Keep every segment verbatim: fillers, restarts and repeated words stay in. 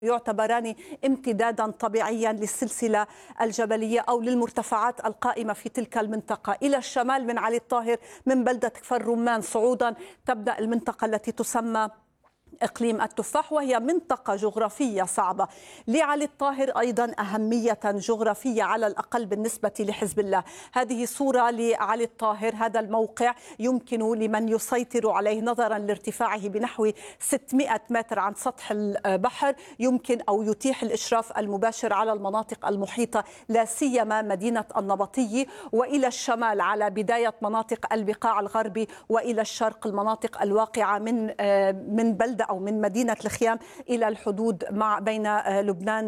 يعتبران امتدادا طبيعيا للسلسلة الجبلية أو للمرتفعات القائمة في تلك المنطقة. إلى الشمال من علي الطاهر من بلدة كفر رمان صعودا تبدأ المنطقة التي تسمى إقليم التفاح، وهي منطقة جغرافية صعبة. لعلي الطاهر أيضا أهمية جغرافية على الأقل بالنسبة لحزب الله. هذه صورة لعلي الطاهر، هذا الموقع يمكن لمن يسيطر عليه نظرا لارتفاعه بنحو ستمائة متر عن سطح البحر، يمكن أو يتيح الإشراف المباشر على المناطق المحيطة لا سيما مدينة النبطية، وإلى الشمال على بداية مناطق البقاع الغربي، وإلى الشرق المناطق الواقعة من من بلدة أو من مدينة الخيام إلى الحدود مع بين لبنان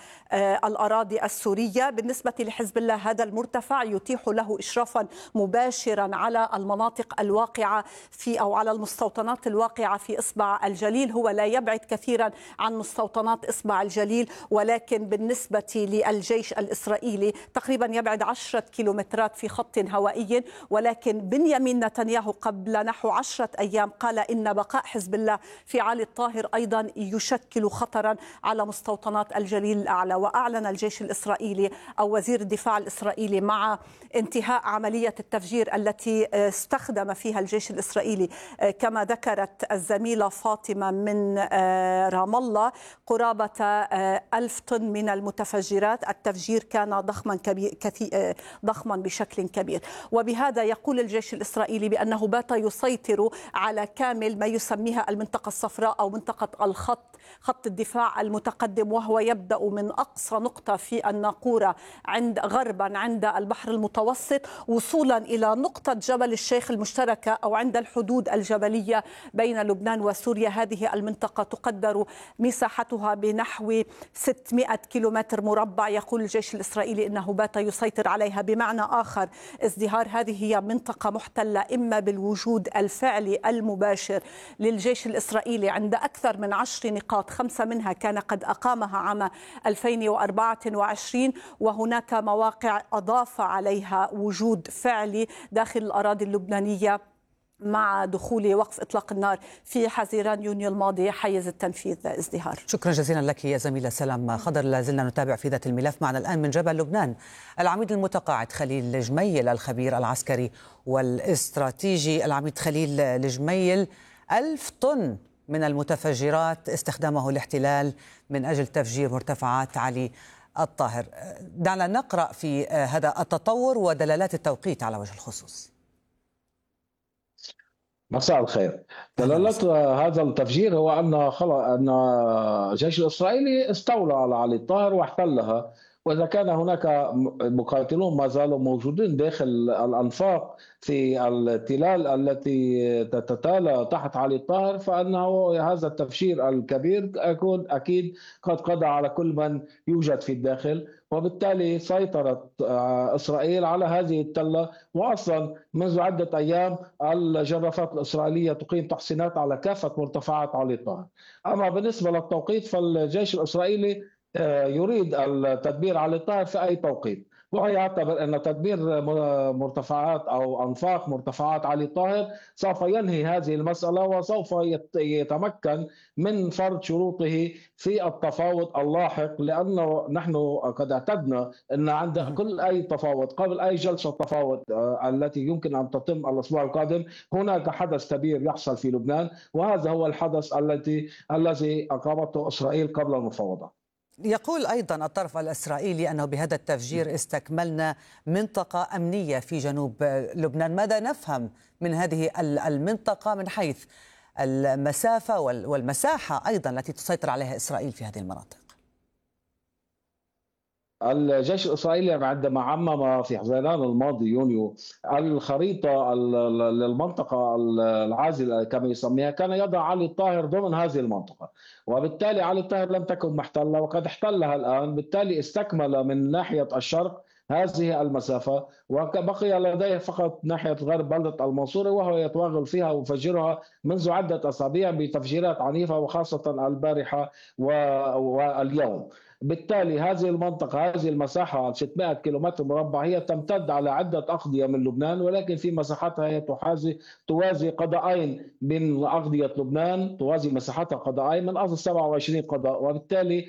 والأراضي السورية. بالنسبة لحزب الله هذا المرتفع يتيح له إشرافا مباشرا على المناطق الواقعة في أو على المستوطنات الواقعة في إصبع الجليل. هو لا يبعد كثيرا عن مستوطنات إصبع الجليل، ولكن بالنسبة للجيش الإسرائيلي تقريبا يبعد عشرة كيلومترات في خط هوائي. ولكن بنيامين نتنياهو قبل نحو عشرة أيام قال إن بقاء حزب الله في علي الطاهر أيضا يشكل خطرا على مستوطنات الجليل الأعلى. وأعلن الجيش الإسرائيلي أو وزير الدفاع الإسرائيلي مع انتهاء عملية التفجير التي استخدم فيها الجيش الإسرائيلي كما ذكرت الزميلة فاطمة من رام الله قرابة ألف طن من المتفجرات. التفجير كان ضخما كبير ضخما بشكل كبير. وبهذا يقول الجيش الإسرائيلي بأنه بات يسيطر على كامل ما يسميها المنطقة الصفراء أو منطقة الخط خط الدفاع المتقدم، وهو يبدأ من أقصى نقطة في الناقورة عند غربا عند البحر المتوسط وصولا إلى نقطة جبل الشيخ المشتركة أو عند الحدود الجبلية بين لبنان وسوريا. هذه المنطقة تقدر مساحتها بنحو ستمائة كيلومتر مربع. يقول الجيش الإسرائيلي إنه بات يسيطر عليها. بمعنى آخر ازدهار هذه هي منطقة محتلة إما بالوجود الفعلي المباشر للجيش الإسرائيلي عند أكثر من عشر نقاط، خمسة منها كان قد أقامها عام ألفين وأربعة وعشرين، وهناك مواقع أضاف عليها وجود فعلي داخل الأراضي اللبنانية مع دخول وقف إطلاق النار في حزيران يونيو الماضي حيز التنفيذ ازدهار. شكرا جزيلا لك يا زميلة سلام خضر. لازلنا نتابع في ذات الملف. معنا الآن من جبل لبنان العميد المتقاعد خليل الجميل الخبير العسكري والاستراتيجي. العميد خليل الجميل، ألف طن من المتفجرات استخدامه الاحتلال من أجل تفجير مرتفعات علي الطاهر. دعنا نقرأ في هذا التطور ودلالات التوقيت على وجه الخصوص. مساء الخير. دلالات هذا التفجير هو أن خلق أن الجيش الإسرائيلي استولى على علي الطاهر واحتلها، وإذا كان هناك مقاتلون ما زالوا موجودين داخل الأنفاق في التلال التي تتتالى تحت علي الطاهر، فإنه هذا التفجير الكبير يكون أكيد قد قضى على كل من يوجد في الداخل، وبالتالي سيطرت إسرائيل على هذه التلة. وأصلا منذ عدة أيام الجرافات الإسرائيلية تقيم تحصينات على كافة مرتفعات علي الطاهر. أما بالنسبة للتوقيت فالجيش الإسرائيلي يريد التدبير على الطاهر في أي توقيت، ويعتبر أن تدبير مرتفعات أو أنفاق مرتفعات علي الطاهر سوف ينهي هذه المسألة وسوف يتمكن من فرض شروطه في التفاوض اللاحق، لأنه نحن قد اعتدنا أن عند كل أي تفاوض قبل أي جلسة تفاوض التي يمكن أن تتم الأسبوع القادم هناك حدث كبير يحصل في لبنان، وهذا هو الحدث الذي الذي أقامته إسرائيل قبل المفاوضات. يقول أيضا الطرف الإسرائيلي أنه بهذا التفجير استكملنا منطقة أمنية في جنوب لبنان. ماذا نفهم من هذه المنطقة من حيث المسافة والمساحة أيضا التي تسيطر عليها إسرائيل في هذه المناطق؟ الجيش الإسرائيلي عندما عمم في حزيران الماضي يونيو الخريطة للمنطقة العازلة كما يسميها، كان يضع علي الطاهر ضمن هذه المنطقة، وبالتالي علي الطاهر لم تكن محتلة وقد احتلها الآن. بالتالي استكمل من ناحية الشرق هذه المسافة، وبقي لديه فقط ناحية غرب بلدة المنصورة وهو يتوغل فيها ويفجرها منذ عدة أسابيع بتفجيرات عنيفة، وخاصة البارحة واليوم. بالتالي هذه المنطقة هذه المساحة ستمائة كيلومتر مربع هي تمتد على عدة أقضية من لبنان، ولكن في مساحتها هي تحازي توازي قضاءين من أقضية لبنان، توازي مساحتها قضاءين من أصل سبعة وعشرين قضاء، وبالتالي